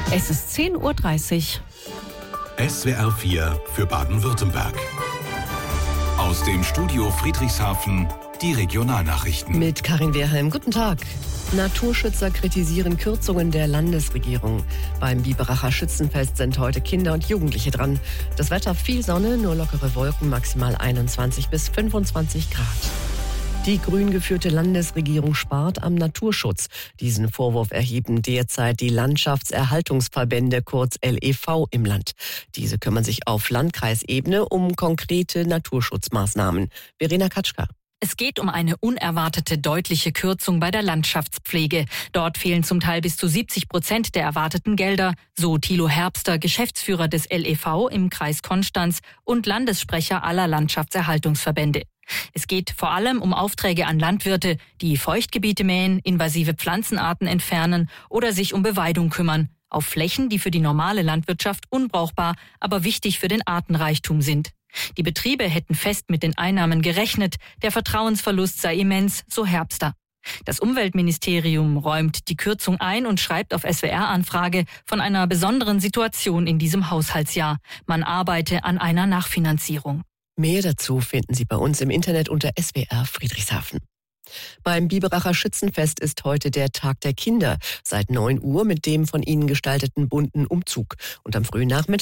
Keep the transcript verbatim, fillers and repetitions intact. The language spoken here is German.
Es ist zehn Uhr dreißig. S W R vier für Baden-Württemberg. Aus dem Studio Friedrichshafen die Regionalnachrichten. Mit Karin Wehrheim. Guten Tag. Naturschützer kritisieren Kürzungen der Landesregierung. Beim Biberacher Schützenfest sind heute Kinder und Jugendliche dran. Das Wetter viel Sonne, nur lockere Wolken, maximal einundzwanzig bis fünfundzwanzig Grad. Die grün geführte Landesregierung spart am Naturschutz. Diesen Vorwurf erheben derzeit die Landschaftserhaltungsverbände, kurz L E V, im Land. Diese kümmern sich auf Landkreisebene um konkrete Naturschutzmaßnahmen. Verena Katschka. Es geht um eine unerwartete deutliche Kürzung bei der Landschaftspflege. Dort fehlen zum Teil bis zu siebzig Prozent der erwarteten Gelder, so Thilo Herbster, Geschäftsführer des L E V im Kreis Konstanz und Landessprecher aller Landschaftserhaltungsverbände. Es geht vor allem um Aufträge an Landwirte, die Feuchtgebiete mähen, invasive Pflanzenarten entfernen oder sich um Beweidung kümmern, auf Flächen, die für die normale Landwirtschaft unbrauchbar, aber wichtig für den Artenreichtum sind. Die Betriebe hätten fest mit den Einnahmen gerechnet, der Vertrauensverlust sei immens, so Herbster. Das Umweltministerium räumt die Kürzung ein und schreibt auf S W R-Anfrage von einer besonderen Situation in diesem Haushaltsjahr. Man arbeite an einer Nachfinanzierung. Mehr dazu finden Sie bei uns im Internet unter S W R Friedrichshafen. Beim Biberacher Schützenfest ist heute der Tag der Kinder. Seit neun Uhr mit dem von ihnen gestalteten bunten Umzug. Und am frühen Nachmittag